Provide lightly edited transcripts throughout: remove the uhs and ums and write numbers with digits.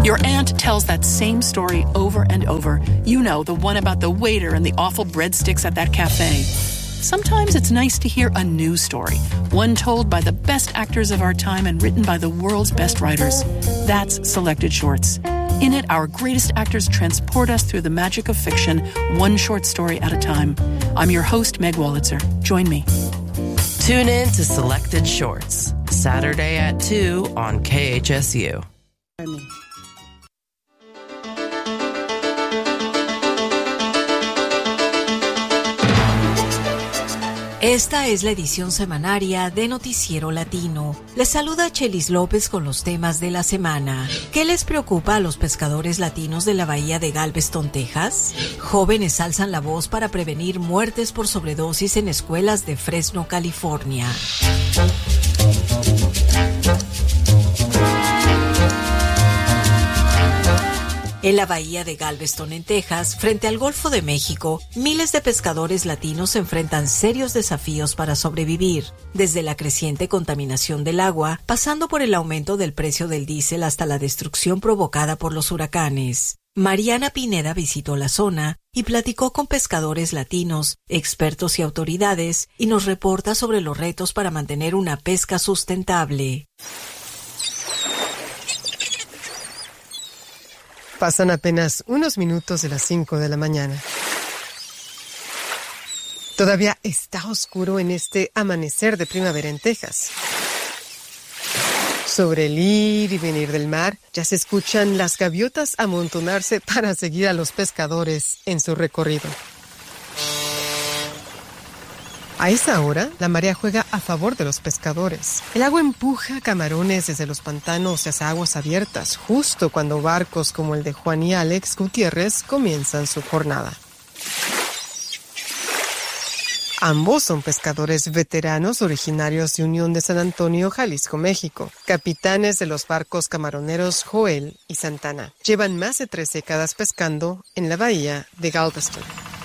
Your aunt tells that same story over and over. You know, the one about the waiter and the awful breadsticks at that cafe. Sometimes it's nice to hear a new story, one told by the best actors of our time and written by the world's best writers. That's Selected Shorts. In it, our greatest actors transport us through the magic of fiction, one short story at a time. I'm your host, Meg Wolitzer. Join me. Tune in to Selected Shorts, Saturday at 2 on KHSU. Esta es la edición semanaria de Noticiero Latino. Les saluda Chelis López con los temas de la semana. ¿Qué les preocupa a los pescadores latinos de la bahía de Galveston, Texas? Jóvenes alzan la voz para prevenir muertes por sobredosis en escuelas de Fresno, California. En la bahía de Galveston, en Texas, frente al Golfo de México, miles de pescadores latinos enfrentan serios desafíos para sobrevivir, desde la creciente contaminación del agua, pasando por el aumento del precio del diésel hasta la destrucción provocada por los huracanes. Mariana Pineda visitó la zona y platicó con pescadores latinos, expertos y autoridades, y nos reporta sobre los retos para mantener una pesca sustentable. Pasan apenas unos minutos de las 5 de la mañana. Todavía está oscuro en este amanecer de primavera en Texas. Sobre el ir y venir del mar, ya se escuchan las gaviotas amontonarse para seguir a los pescadores en su recorrido. A esa hora, la marea juega a favor de los pescadores. El agua empuja camarones desde los pantanos hacia aguas abiertas, justo cuando barcos como el de Juan y Alex Gutiérrez comienzan su jornada. Ambos son pescadores veteranos originarios de Unión de San Antonio, Jalisco, México, capitanes de los barcos camaroneros Joel y Santana. Llevan más de 3 décadas pescando en la bahía de Galveston.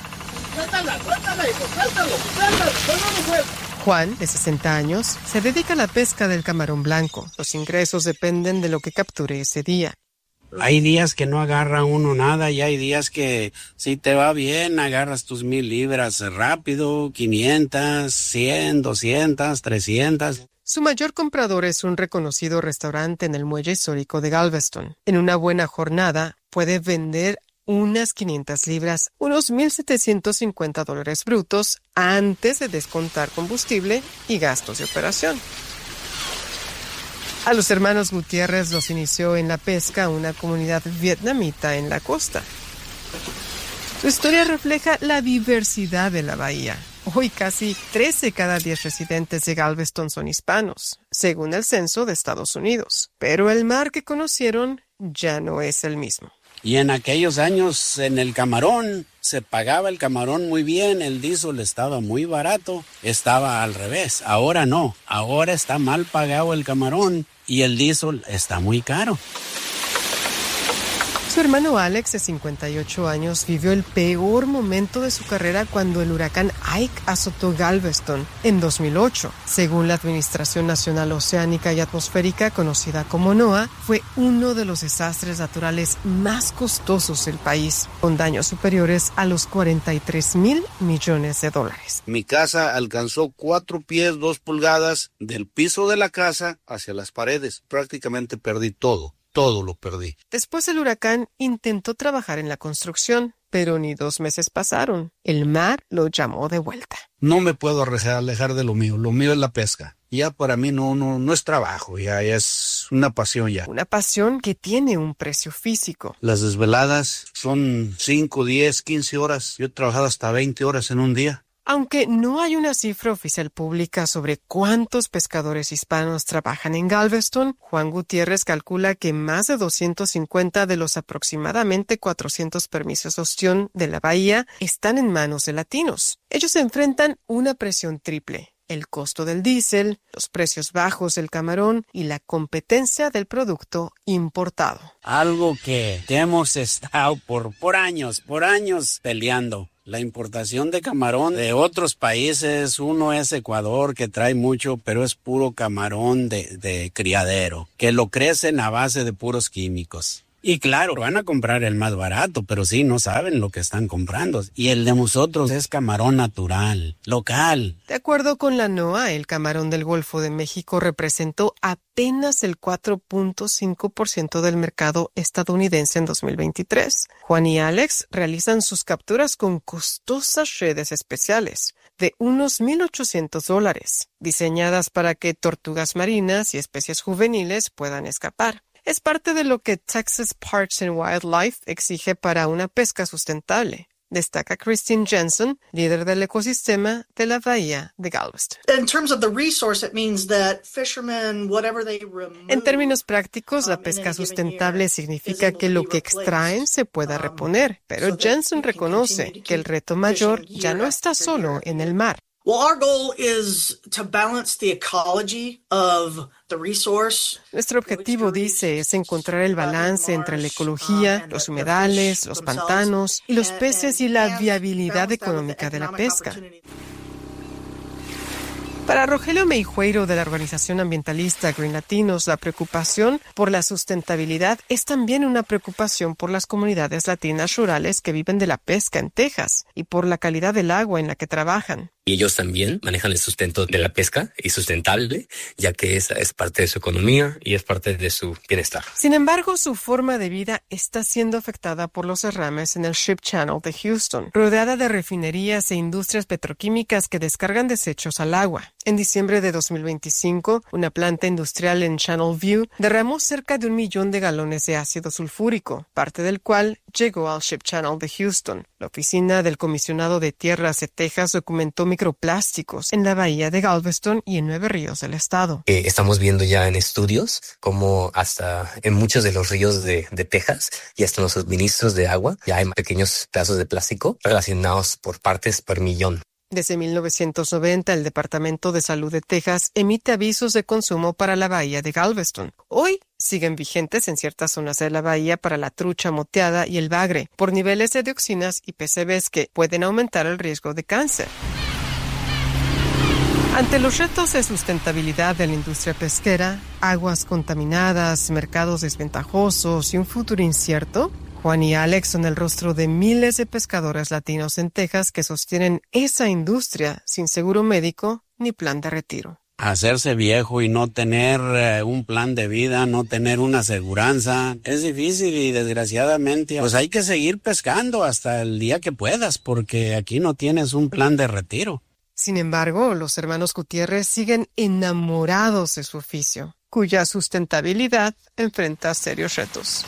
Juan, de 60 años, se dedica a la pesca del camarón blanco. Los ingresos dependen de lo que capture ese día. Hay días que no agarra uno nada y hay días que si te va bien agarras tus 1,000 libras rápido, 500, 100, 200, 300. Su mayor comprador es un reconocido restaurante en el muelle histórico de Galveston. En una buena jornada puede vender unas 500 libras, unos $1,750 brutos antes de descontar combustible y gastos de operación. A los hermanos Gutiérrez los inició en la pesca una comunidad vietnamita en la costa. Su historia refleja la diversidad de la bahía. Hoy casi 13 cada 10 residentes de Galveston son hispanos, según el censo de Estados Unidos. Pero el mar que conocieron ya no es el mismo. Y en aquellos años en el camarón se pagaba el camarón muy bien, el diésel estaba muy barato, estaba al revés. Ahora no, ahora está mal pagado el camarón y el diésel está muy caro. Su hermano Alex, de 58 años, vivió el peor momento de su carrera cuando el huracán Ike azotó Galveston en 2008. Según la Administración Nacional Oceánica y Atmosférica, conocida como NOAA, fue uno de los desastres naturales más costosos del país, con daños superiores a los $43,000 millones. Mi casa alcanzó 4 pies 2 pulgadas del piso de la casa hacia las paredes. Prácticamente perdí todo. Todo lo perdí. Después del huracán, intentó trabajar en la construcción, pero ni 2 meses pasaron. El mar lo llamó de vuelta. No me puedo alejar de lo mío es la pesca. Ya para mí no es trabajo, ya es una pasión ya. Una pasión que tiene un precio físico. Las desveladas son 5, 10, 15 horas. Yo he trabajado hasta 20 horas en un día. Aunque no hay una cifra oficial pública sobre cuántos pescadores hispanos trabajan en Galveston, Juan Gutiérrez calcula que más de 250 de los aproximadamente 400 permisos de ostión de la bahía están en manos de latinos. Ellos enfrentan una presión triple: el costo del diésel, los precios bajos del camarón y la competencia del producto importado. Algo que hemos estado por años peleando. La importación de camarón de otros países, uno es Ecuador, que trae mucho, pero es puro camarón de criadero, que lo crecen a base de puros químicos. Y claro, van a comprar el más barato, pero sí, no saben lo que están comprando. Y el de nosotros es camarón natural, local. De acuerdo con la NOAA, el camarón del Golfo de México representó apenas el 4.5% del mercado estadounidense en 2023. Juan y Alex realizan sus capturas con costosas redes especiales de unos $1,800, diseñadas para que tortugas marinas y especies juveniles puedan escapar. Es parte de lo que Texas Parks and Wildlife exige para una pesca sustentable, destaca Christine Jensen, líder del ecosistema de la bahía de Galveston. En términos prácticos, la pesca sustentable significa que lo que extraen se pueda reponer, pero Jensen reconoce que el reto mayor ya no está solo en el mar. Nuestro objetivo, dice, es encontrar el balance entre la ecología, los humedales, los pantanos y los peces y la viabilidad económica de la pesca. Para Rogelio Meijueiro, de la organización ambientalista Green Latinos, la preocupación por la sustentabilidad es también una preocupación por las comunidades latinas rurales que viven de la pesca en Texas y por la calidad del agua en la que trabajan. Y ellos también manejan el sustento de la pesca y sustentable, ya que esa es parte de su economía y es parte de su bienestar. Sin embargo, su forma de vida está siendo afectada por los derrames en el Ship Channel de Houston, rodeada de refinerías e industrias petroquímicas que descargan desechos al agua. En diciembre de 2025, una planta industrial en Channel View derramó cerca de 1 millón de galones de ácido sulfúrico, parte del cual llegó al Ship Channel de Houston. La oficina del comisionado de tierras de Texas documentó microplásticos en la bahía de Galveston y en 9 ríos del estado. Estamos viendo ya en estudios como hasta en muchos de los ríos de Texas y hasta en los suministros de agua ya hay pequeños pedazos de plástico relacionados por partes per millón. Desde 1990, el Departamento de Salud de Texas emite avisos de consumo para la bahía de Galveston. Hoy siguen vigentes en ciertas zonas de la bahía para la trucha moteada y el bagre, por niveles de dioxinas y PCBs que pueden aumentar el riesgo de cáncer. Ante los retos de sustentabilidad de la industria pesquera, aguas contaminadas, mercados desventajosos y un futuro incierto, Juan y Alex son el rostro de miles de pescadores latinos en Texas que sostienen esa industria sin seguro médico ni plan de retiro. Hacerse viejo y no tener un plan de vida, no tener una aseguranza, es difícil y desgraciadamente pues hay que seguir pescando hasta el día que puedas porque aquí no tienes un plan de retiro. Sin embargo, los hermanos Gutiérrez siguen enamorados de su oficio, cuya sustentabilidad enfrenta serios retos.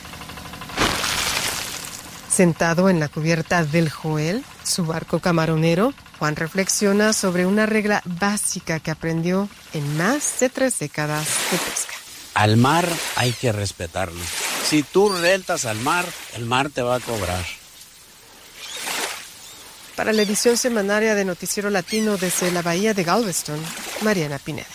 Sentado en la cubierta del Joel, su barco camaronero, Juan reflexiona sobre una regla básica que aprendió en más de 3 décadas de pesca. Al mar hay que respetarlo. Si tú rentas al mar, el mar te va a cobrar. Para la edición semanaria de Noticiero Latino desde la bahía de Galveston, Mariana Pineda.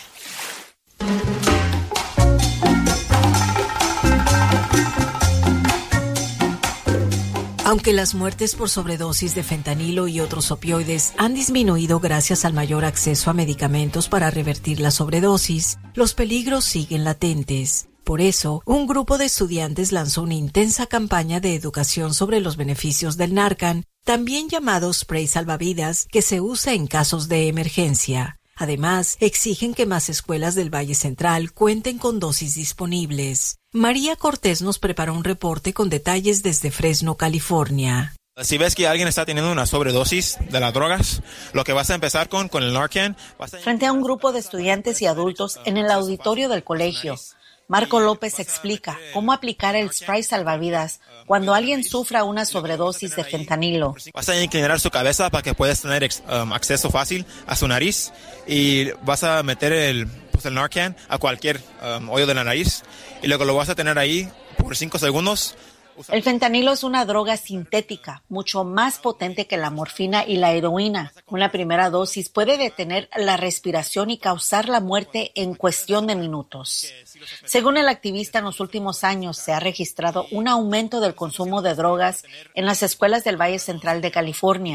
Aunque las muertes por sobredosis de fentanilo y otros opioides han disminuido gracias al mayor acceso a medicamentos para revertir la sobredosis, los peligros siguen latentes. Por eso, un grupo de estudiantes lanzó una intensa campaña de educación sobre los beneficios del Narcan, también llamado spray salvavidas, que se usa en casos de emergencia. Además, exigen que más escuelas del Valle Central cuenten con dosis disponibles. María Cortés nos preparó un reporte con detalles desde Fresno, California. Si ves que alguien está teniendo una sobredosis de las drogas, lo que vas a empezar con el Narcan... Frente a un grupo de estudiantes y adultos en el auditorio del colegio, Marco López explica cómo aplicar el spray salvavidas cuando alguien sufra una sobredosis de fentanilo. Vas a inclinar su cabeza para que puedas tener acceso fácil a su nariz y vas a meter el Narcan a cualquier hoyo de la nariz y luego lo vas a tener ahí por 5 segundos. El fentanilo es una droga sintética, mucho más potente que la morfina y la heroína. Una primera dosis puede detener la respiración y causar la muerte en cuestión de minutos. Según el activista, en los últimos años se ha registrado un aumento del consumo de drogas en las escuelas del Valle Central de California.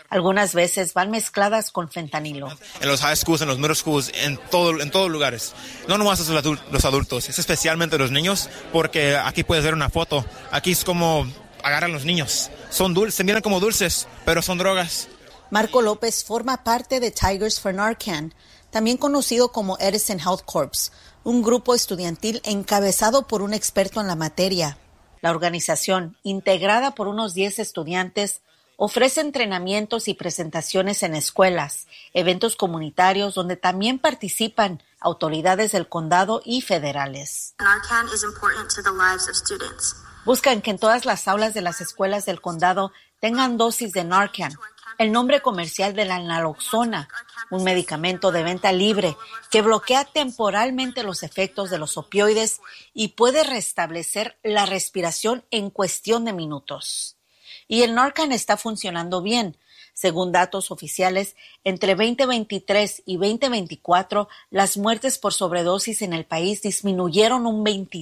Algunas veces van mezcladas con fentanilo. En los high schools, en los middle schools, en todos lugares. No nomás los adultos, es especialmente los niños, porque aquí puedes ver una foto. Aquí es como agarran los niños. Son dulces, se miran como dulces, pero son drogas. Marco López forma parte de Tigers for Narcan, también conocido como Edison Health Corps, un grupo estudiantil encabezado por un experto en la materia. La organización, integrada por unos 10 estudiantes, ofrece entrenamientos y presentaciones en escuelas, eventos comunitarios donde también participan autoridades del condado y federales. Narcan is important to the lives of students. Buscan que en todas las aulas de las escuelas del condado tengan dosis de Narcan, el nombre comercial de la naloxona, un medicamento de venta libre que bloquea temporalmente los efectos de los opioides y puede restablecer la respiración en cuestión de minutos. Y el Narcan está funcionando bien. Según datos oficiales, entre 2023 y 2024, las muertes por sobredosis en el país disminuyeron un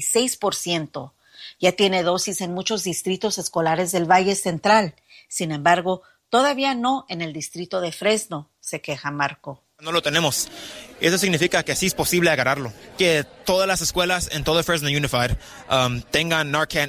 26%. Ya tiene dosis en muchos distritos escolares del Valle Central. Sin embargo, todavía no en el distrito de Fresno, se queja Marco. No lo tenemos. Eso significa que sí es posible agarrarlo. Que todas las escuelas en todo Fresno Unified tengan Narcan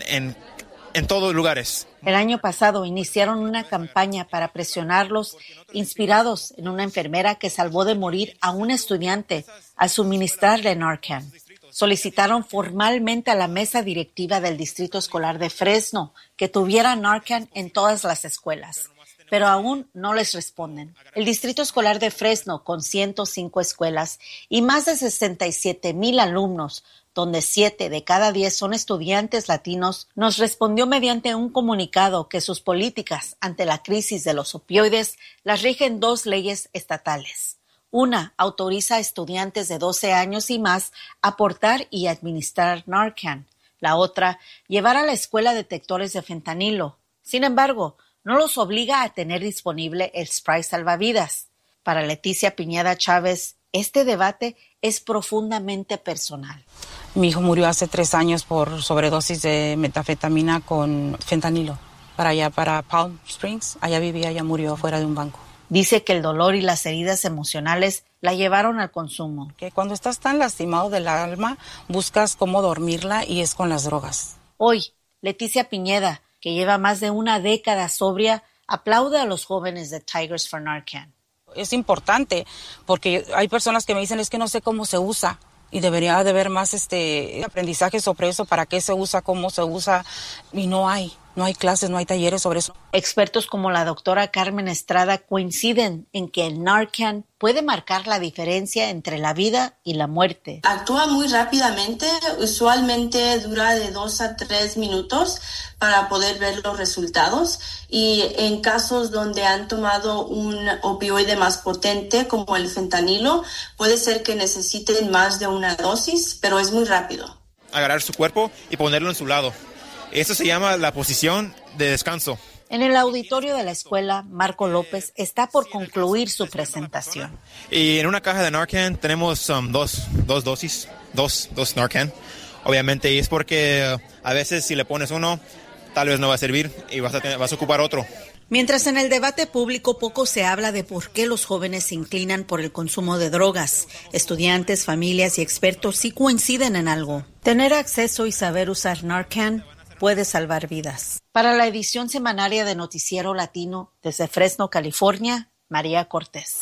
en todos lugares. El año pasado iniciaron una campaña para presionarlos, inspirados en una enfermera que salvó de morir a un estudiante al suministrarle Narcan. Solicitaron formalmente a la mesa directiva del Distrito Escolar de Fresno que tuviera Narcan en todas las escuelas, pero aún no les responden. El Distrito Escolar de Fresno, con 105 escuelas y más de 67,000 alumnos, donde 7 de cada 10 son estudiantes latinos, nos respondió mediante un comunicado que sus políticas ante la crisis de los opioides las rigen 2 leyes estatales. Una autoriza a estudiantes de 12 años y más a portar y administrar Narcan. La otra, llevar a la escuela detectores de fentanilo. Sin embargo, no los obliga a tener disponible el spray salvavidas. Para Leticia Piñeda Chávez, este debate es profundamente personal. Mi hijo murió hace 3 años por sobredosis de metanfetamina con fentanilo. Para Palm Springs, allá vivía, ella murió afuera de un banco. Dice que el dolor y las heridas emocionales la llevaron al consumo. Que cuando estás tan lastimado del alma, buscas cómo dormirla y es con las drogas. Hoy, Leticia Piñeda, que lleva más de una década sobria, aplaude a los jóvenes de Tigers for Narcan. Es importante porque hay personas que me dicen es que no sé cómo se usa y debería de haber más aprendizaje sobre eso, para qué se usa, cómo se usa, y no hay clases, no hay talleres sobre eso. Expertos como la doctora Carmen Estrada coinciden en que el Narcan puede marcar la diferencia entre la vida y la muerte. Actúa muy rápidamente, usualmente dura de 2 a 3 minutos para poder ver los resultados, y en casos donde han tomado un opioide más potente como el fentanilo, puede ser que necesiten más de una dosis, pero es muy rápido. Agarrar su cuerpo y ponerlo en su lado. Eso se llama la posición de descanso. En el auditorio de la escuela, Marco López está por concluir su presentación. Y en una caja de Narcan tenemos dos dosis, dos Narcan. Obviamente, y es porque a veces si le pones uno, tal vez no va a servir y vas a ocupar otro. Mientras en el debate público poco se habla de por qué los jóvenes se inclinan por el consumo de drogas, estudiantes, familias y expertos sí coinciden en algo. Tener acceso y saber usar Narcan puede salvar vidas. Para la edición semanaria de Noticiero Latino, desde Fresno, California, María Cortés.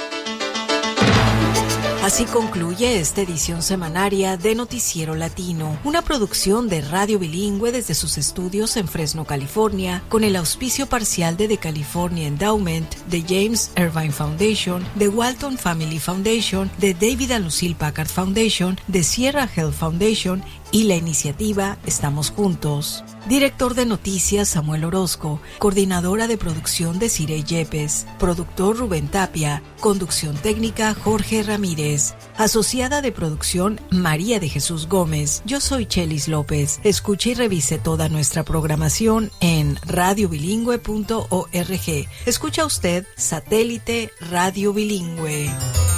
Así concluye esta edición semanaria de Noticiero Latino, una producción de Radio Bilingüe desde sus estudios en Fresno, California, con el auspicio parcial de The California Endowment, de James Irvine Foundation, de Walton Family Foundation, de David and Lucille Packard Foundation, de Sierra Health Foundation y la iniciativa Estamos Juntos. Director de Noticias Samuel Orozco, coordinadora de producción Desiree Yepes, productor Rubén Tapia, conducción técnica Jorge Ramírez, asociada de producción María de Jesús Gómez. Yo soy Chelis López. Escuche y revise toda nuestra programación en radiobilingüe.org. Escucha usted Satélite Radio Bilingüe.